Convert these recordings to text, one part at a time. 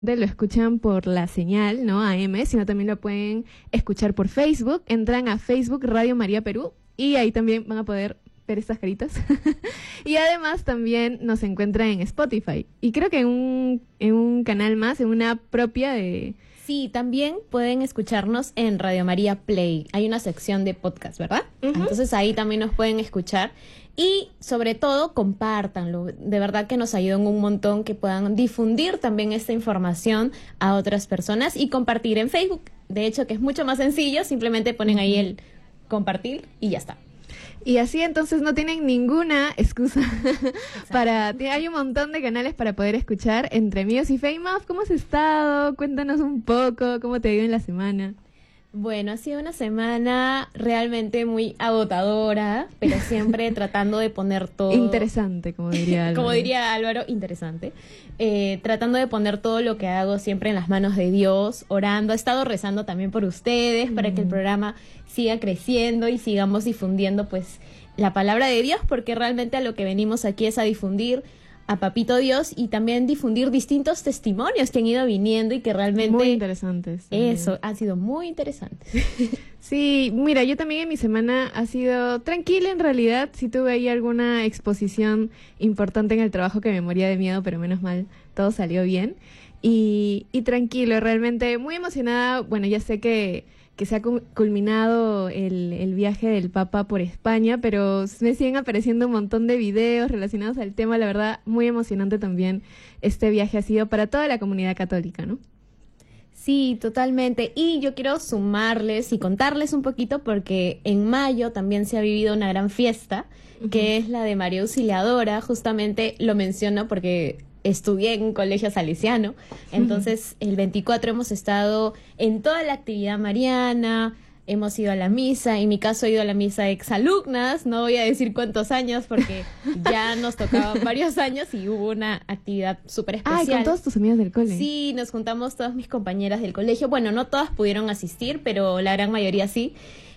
lo escuchan por la señal, ¿no? AM, sino también lo pueden escuchar por Facebook. Entran a Facebook Radio María Perú y ahí también van a poder ver estas caritas. Y además también nos encuentran en Spotify. Y creo que en un canal más, en una propia de... Sí, también pueden escucharnos en Radio María Play. Hay una sección de podcast, ¿verdad? Entonces ahí también nos pueden escuchar. Y sobre todo, compártanlo. De verdad que nos ayudan un montón que puedan difundir también esta información a otras personas y compartir en Facebook. De hecho, que es mucho más sencillo. Simplemente ponen ahí el compartir y ya está. Y así entonces no tienen ninguna excusa hay un montón de canales para poder escuchar entre míos y Feymaf. ¿Cómo has estado? Cuéntanos un poco, ¿cómo te ha ido en la semana? Bueno, ha sido una semana realmente muy agotadora, pero siempre tratando de poner todo... Interesante, como diría Álvaro. Como diría Álvaro, interesante. Tratando de poner todo lo que hago siempre en las manos de Dios, orando. He estado rezando también por ustedes, para que el programa siga creciendo y sigamos difundiendo pues la palabra de Dios, porque realmente a lo que venimos aquí es a difundir a Papito Dios y también difundir distintos testimonios que han ido viniendo y que realmente... Muy interesantes. Eso, han sido muy interesantes. Sí, mira, yo también en mi semana ha sido tranquila en realidad. Sí tuve ahí alguna exposición importante en el trabajo que me moría de miedo, pero menos mal, todo salió bien. Y tranquilo, realmente muy emocionada. Bueno, ya sé que se ha culminado el viaje del Papa por España, pero me siguen apareciendo un montón de videos relacionados al tema. La verdad, muy emocionante también este viaje ha sido para toda la comunidad católica, ¿no? Sí, totalmente. Y yo quiero sumarles y contarles un poquito porque en mayo también se ha vivido una gran fiesta, que es la de María Auxiliadora. Justamente lo menciono porque estudié en un colegio salesiano, entonces el 24 hemos estado en toda la actividad mariana, hemos ido a la misa, en mi caso he ido a la misa de exalumnas, no voy a decir cuántos años porque ya nos tocaban varios años y hubo una actividad súper especial. Ay, con todos tus amigos del cole. Sí, nos juntamos todas mis compañeras del colegio, bueno, no todas pudieron asistir, pero la gran mayoría sí.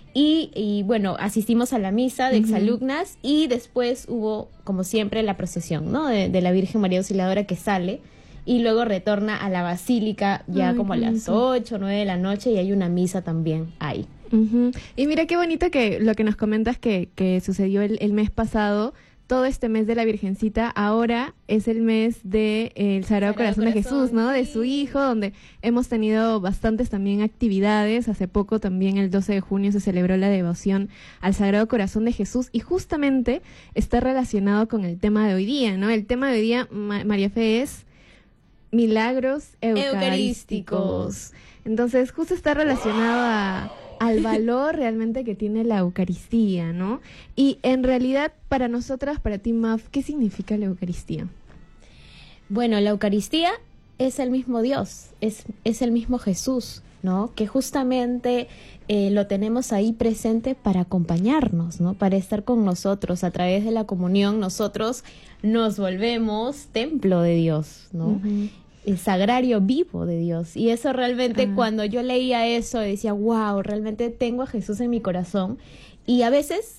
Y bueno, asistimos a la misa de exalumnas y después hubo, como siempre, la procesión, ¿no? De la Virgen María Auxiliadora que sale y luego retorna a la basílica ya como a las 8 o 9 de la noche y hay una misa también ahí. Y mira qué bonito que lo que nos comentas que sucedió el mes pasado. Todo este mes de la Virgencita, ahora es el mes de el Sagrado Corazón de Jesús, ¿no? De su hijo, donde hemos tenido bastantes también actividades. Hace poco también el 12 de junio se celebró la devoción al Sagrado Corazón de Jesús y justamente está relacionado con el tema de hoy día, ¿no? El tema de hoy día, María Fe, es milagros eucarísticos. Entonces, justo está relacionado al valor realmente que tiene la Eucaristía, ¿no? Y en realidad, para nosotras, para ti, Maf, ¿qué significa la Eucaristía? Bueno, la Eucaristía es el mismo Dios, es el mismo Jesús, ¿no? Que justamente lo tenemos ahí presente para acompañarnos, ¿no? Para estar con nosotros. A través de la comunión, nosotros nos volvemos templo de Dios, ¿no? El sagrario vivo de Dios. Y eso realmente cuando yo leía eso decía, wow, realmente tengo a Jesús en mi corazón. Y a veces,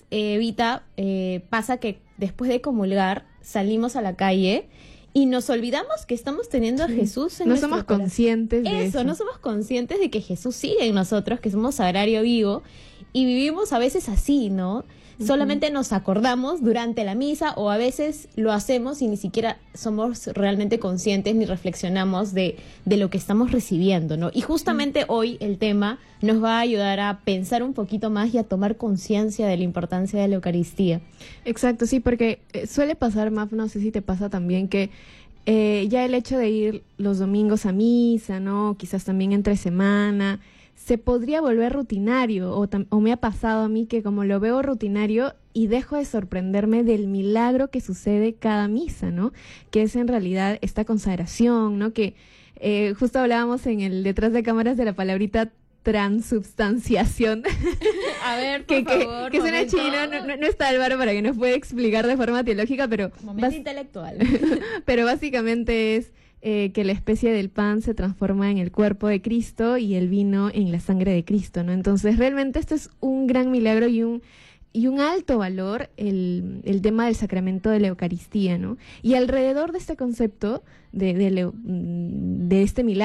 pasa que después de comulgar salimos a la calle y nos olvidamos que estamos teniendo a Jesús en nuestro corazón. No somos conscientes de eso. No somos conscientes de que Jesús sigue en nosotros, que somos sagrario vivo y vivimos a veces así, ¿no? Solamente nos acordamos durante la misa o a veces lo hacemos y ni siquiera somos realmente conscientes ni reflexionamos de lo que estamos recibiendo, ¿no? Y justamente hoy el tema nos va a ayudar a pensar un poquito más y a tomar conciencia de la importancia de la Eucaristía. Exacto, sí, porque suele pasar, Maf, no sé si te pasa también que ya el hecho de ir los domingos a misa, ¿no? Quizás también entre semana, se podría volver rutinario o me ha pasado a mí que como lo veo rutinario y dejo de sorprenderme del milagro que sucede cada misa, ¿no? Que es en realidad esta consagración, ¿no? Que justo hablábamos en el detrás de cámaras de la palabrita transubstanciación. A ver, por favor. Que suena chino, no está Álvaro para que nos pueda explicar de forma teológica, pero... Momento intelectual. Pero básicamente es que la especie del pan se transforma en el cuerpo de Cristo y el vino en la sangre de Cristo, ¿no? Entonces realmente esto es un gran milagro y y un alto valor el tema del sacramento de la Eucaristía, ¿no? Y alrededor de este concepto de este milagro